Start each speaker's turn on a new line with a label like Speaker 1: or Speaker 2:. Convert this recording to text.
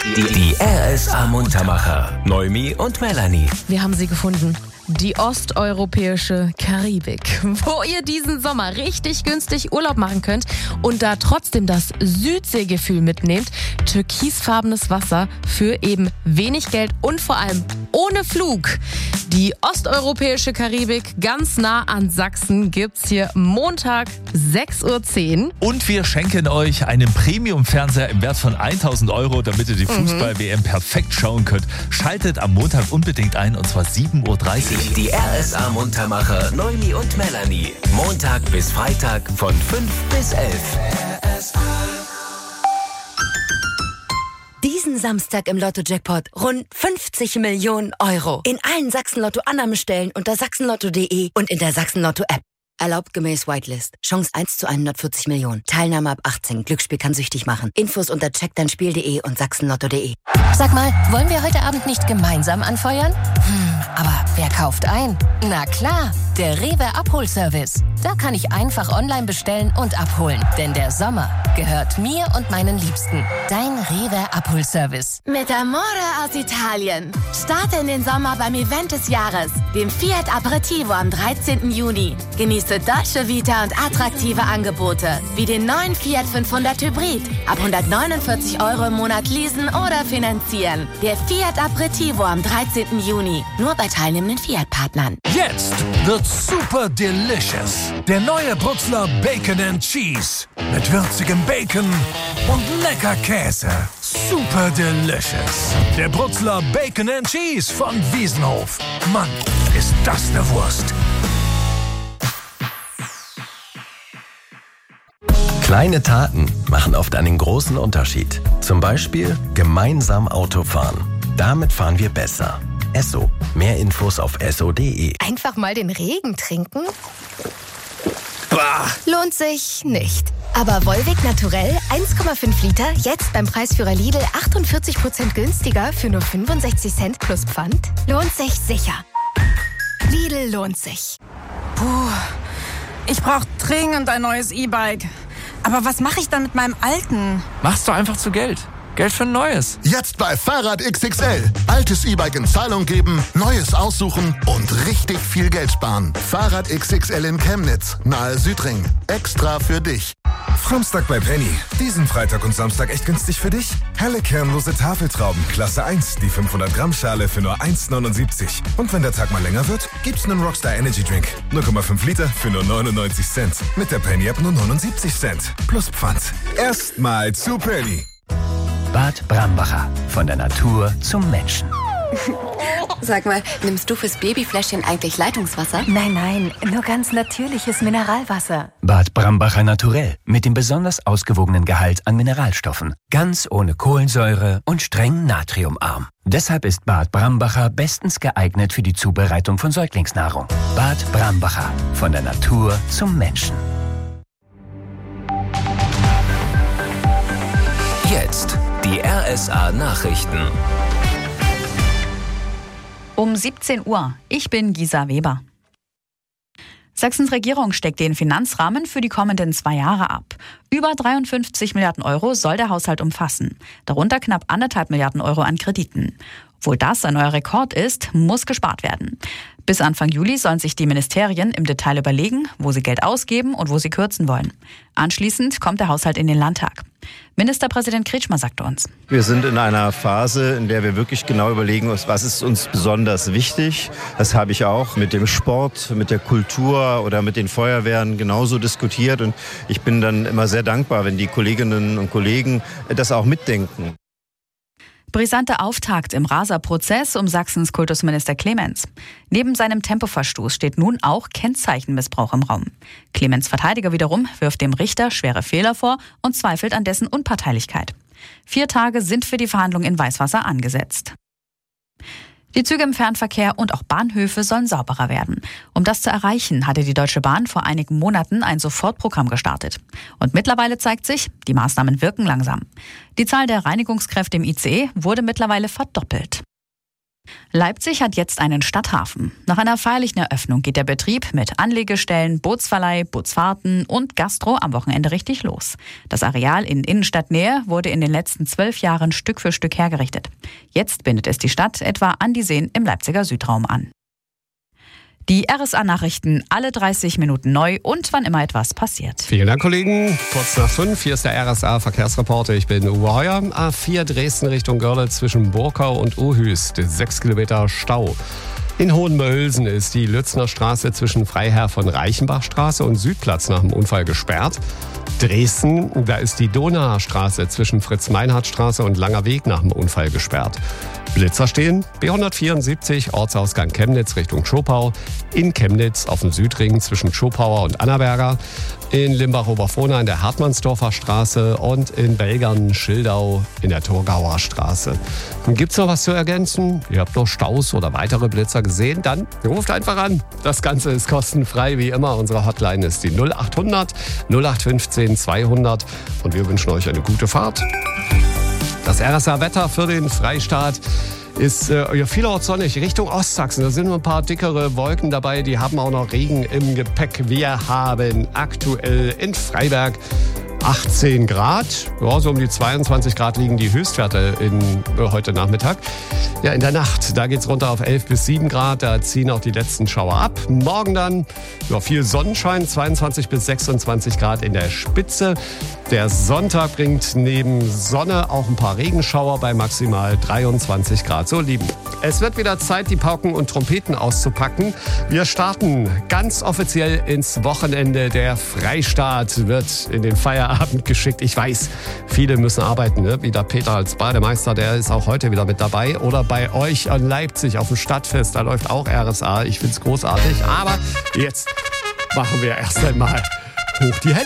Speaker 1: Die RSA-Muntermacher. Noemi und Melanie.
Speaker 2: Wir haben sie gefunden. Die osteuropäische Karibik, wo ihr diesen Sommer richtig günstig Urlaub machen könnt und da trotzdem das Südseegefühl mitnehmt. Türkisfarbenes Wasser für eben wenig Geld und vor allem ohne Flug. Die osteuropäische Karibik ganz nah an Sachsen gibt's hier Montag 6.10 Uhr.
Speaker 3: Und wir schenken euch einen Premium-Fernseher im Wert von 1.000 €, damit ihr die Fußball-WM perfekt schauen könnt. Schaltet am Montag unbedingt ein, und zwar 7.30 Uhr.
Speaker 1: Die RSA-Muntermacher Noemi und Melanie. Montag bis Freitag von 5 bis 11.
Speaker 4: Diesen Samstag im Lotto-Jackpot rund 50 Millionen €. In allen Sachsen-Lotto-Annahmestellen unter sachsenlotto.de und in der Sachsen-Lotto-App. Erlaubt gemäß Whitelist. Chance 1 zu 140 Millionen. Teilnahme ab 18. Glücksspiel kann süchtig machen. Infos unter checkdeinspiel.de und sachsenlotto.de.
Speaker 5: Sag mal, wollen wir heute Abend nicht gemeinsam anfeuern? Aber wer kauft ein? Na klar, der Rewe Abholservice. Da kann ich einfach online bestellen und abholen. Denn der Sommer gehört mir und meinen Liebsten. Dein Rewe Abholservice.
Speaker 6: Mit Amore aus Italien. Starte in den Sommer beim Event des Jahres, dem Fiat Aperitivo am 13. Juni. Genieße Dolce Vita und attraktive Angebote, wie den neuen Fiat 500 Hybrid. Ab 149 € im Monat leasen oder finanzieren. Der Fiat Aperitivo am 13. Juni. Nur bei teilnehmenden Fiat-Partnern.
Speaker 7: Jetzt wird super delicious. Der neue Brutzler Bacon and Cheese. Mit würzigem Bacon und lecker Käse. Super delicious. Der Brutzler Bacon and Cheese von Wiesenhof. Mann, ist das eine Wurst.
Speaker 1: Kleine Taten machen oft einen großen Unterschied. Zum Beispiel gemeinsam Auto fahren. Damit fahren wir besser. Esso. Mehr Infos auf esso.de.
Speaker 5: Einfach mal den Regen trinken? Bah. Lohnt sich nicht. Aber Volvic Naturell 1,5 Liter, jetzt beim Preisführer Lidl 48% günstiger für nur 65 Cent plus Pfand? Lohnt sich sicher. Lidl lohnt sich.
Speaker 8: Puh, ich brauche dringend ein neues E-Bike. Aber was mache ich dann mit meinem alten?
Speaker 9: Mach's doch einfach zu Geld. Geld für ein neues.
Speaker 10: Jetzt bei Fahrrad XXL. Altes E-Bike in Zahlung geben, neues aussuchen und richtig viel Geld sparen. Fahrrad XXL in Chemnitz, nahe Südring. Extra für dich.
Speaker 11: Samstag bei Penny. Diesen Freitag und Samstag echt günstig für dich? Helle kernlose Tafeltrauben, Klasse 1, die 500 Gramm Schale für nur 1,79. Und wenn der Tag mal länger wird, gibt's einen Rockstar Energy Drink. 0,5 Liter für nur 99 Cent. Mit der Penny App nur 79 Cent. Plus Pfand. Erstmal zu Penny.
Speaker 1: Bad Brambacher. Von der Natur zum Menschen.
Speaker 6: Sag mal, nimmst du fürs Babyfläschchen eigentlich Leitungswasser?
Speaker 12: Nein, nur ganz natürliches Mineralwasser.
Speaker 1: Bad Brambacher Naturell. Mit dem besonders ausgewogenen Gehalt an Mineralstoffen. Ganz ohne Kohlensäure und streng natriumarm. Deshalb ist Bad Brambacher bestens geeignet für die Zubereitung von Säuglingsnahrung. Bad Brambacher. Von der Natur zum Menschen. Jetzt die RSA-Nachrichten.
Speaker 13: Um 17 Uhr. Ich bin Gisa Weber. Sachsens Regierung steckt den Finanzrahmen für die kommenden 2 Jahre ab. Über 53 Milliarden € soll der Haushalt umfassen. Darunter knapp 1,5 Milliarden € an Krediten. Obwohl das ein neuer Rekord ist, muss gespart werden. Bis Anfang Juli sollen sich die Ministerien im Detail überlegen, wo sie Geld ausgeben und wo sie kürzen wollen. Anschließend kommt der Haushalt in den Landtag. Ministerpräsident Kretschmer sagte uns:
Speaker 14: Wir sind in einer Phase, in der wir wirklich genau überlegen, was ist uns besonders wichtig. Das habe ich auch mit dem Sport, mit der Kultur oder mit den Feuerwehren genauso diskutiert. Und ich bin dann immer sehr dankbar, wenn die Kolleginnen und Kollegen das auch mitdenken.
Speaker 13: Brisanter Auftakt im Rasa-Prozess um Sachsens Kultusminister Clemens. Neben seinem Tempoverstoß steht nun auch Kennzeichenmissbrauch im Raum. Clemens' Verteidiger wiederum wirft dem Richter schwere Fehler vor und zweifelt an dessen Unparteilichkeit. 4 Tage sind für die Verhandlung in Weißwasser angesetzt. Die Züge im Fernverkehr und auch Bahnhöfe sollen sauberer werden. Um das zu erreichen, hatte die Deutsche Bahn vor einigen Monaten ein Sofortprogramm gestartet. Und mittlerweile zeigt sich, die Maßnahmen wirken langsam. Die Zahl der Reinigungskräfte im ICE wurde mittlerweile verdoppelt. Leipzig hat jetzt einen Stadthafen. Nach einer feierlichen Eröffnung geht der Betrieb mit Anlegestellen, Bootsverleih, Bootsfahrten und Gastro am Wochenende richtig los. Das Areal in Innenstadtnähe wurde in den letzten 12 Jahren Stück für Stück hergerichtet. Jetzt bindet es die Stadt etwa an die Seen im Leipziger Südraum an. Die RSA-Nachrichten alle 30 Minuten neu und wann immer etwas passiert.
Speaker 15: Vielen Dank, Kollegen. Kurz nach 5, hier ist der RSA-Verkehrsreporter. Ich bin Uwe Heuer. A4 Dresden Richtung Görlitz zwischen Burkau und Ohüst. 6 Kilometer Stau. In Hohenmölsen ist die Lützner Straße zwischen Freiherr von Reichenbachstraße und Südplatz nach dem Unfall gesperrt. Dresden, da ist die Donaustraße zwischen Fritz-Meinhardt-Straße und Langer Weg nach dem Unfall gesperrt. Blitzer stehen, B174, Ortsausgang Chemnitz Richtung Schopau, in Chemnitz auf dem Südring zwischen Schopauer und Annaberger, in Limbach-Oberfrohna in der Hartmannsdorfer Straße und in Belgern-Schildau in der Thurgauer Straße. Gibt's noch was zu ergänzen? Ihr habt noch Staus oder weitere Blitzer gesehen? Dann ruft einfach an. Das Ganze ist kostenfrei wie immer. Unsere Hotline ist die 0800 0815 200 und wir wünschen euch eine gute Fahrt. Das RSA-Wetter für den Freistaat ist vielerorts sonnig Richtung Ostsachsen. Da sind nur ein paar dickere Wolken dabei, die haben auch noch Regen im Gepäck. Wir haben aktuell in Freiberg 18 Grad. Ja, so um die 22 Grad liegen die Höchstwerte heute Nachmittag. Ja, in der Nacht, da geht's runter auf 11 bis 7 Grad. Da ziehen auch die letzten Schauer ab. Morgen dann viel Sonnenschein, 22 bis 26 Grad in der Spitze. Der Sonntag bringt neben Sonne auch ein paar Regenschauer bei maximal 23 Grad. So, Lieben, es wird wieder Zeit, die Pauken und Trompeten auszupacken. Wir starten ganz offiziell ins Wochenende. Der Freistaat wird in den Feierabend geschickt. Ich weiß, viele müssen arbeiten, ne? Wie der Peter als Bademeister, der ist auch heute wieder mit dabei. Oder bei euch in Leipzig auf dem Stadtfest, da läuft auch RSA. Ich find's großartig. Aber jetzt machen wir erst einmal hoch die Hände.